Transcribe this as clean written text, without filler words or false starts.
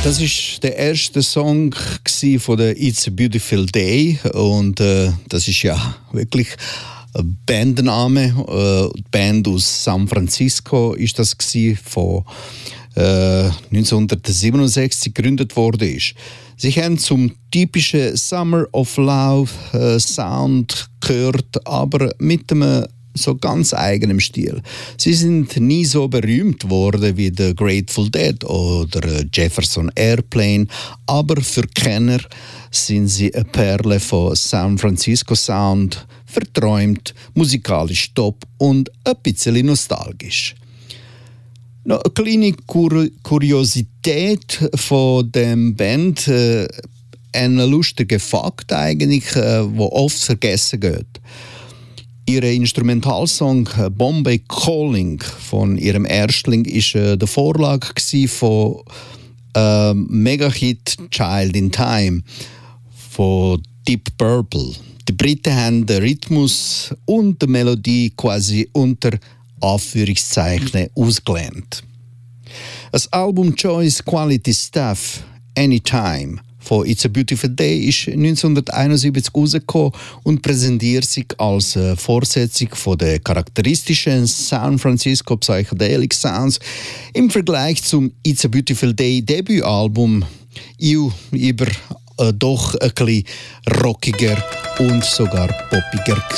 Das ist der erste Song von der It's a Beautiful Day und das ist ja wirklich ein Bandname. Die Band aus San Francisco ist das von 1967 gegründet worden ist. Sie haben zum typischen Summer of Love Sound gehört, aber mit einem so ganz eigenem Stil. Sie sind nie so berühmt worden wie The Grateful Dead oder Jefferson Airplane, aber für Kenner sind sie eine Perle von San Francisco Sound, verträumt, musikalisch top und ein bisschen nostalgisch. Noch eine kleine Kuriosität von dem Band, ein lustiger Fakt eigentlich, wo oft vergessen geht. Ihr Instrumentalsong «Bombay Calling» von ihrem Erstling war die Vorlage von Mega-Hit «Child in Time» von Deep Purple. Die Briten haben den Rhythmus und die Melodie quasi unter Anführungszeichen ausgelernt. Das Album «Choice Quality Stuff Anytime» von It's a Beautiful Day ist 1971 rausgekommen und präsentiert sich als Fortsetzung von der charakteristischen San Francisco Psychedelic Sounds im Vergleich zum It's a Beautiful Day Debütalbum doch ein bisschen rockiger und sogar poppiger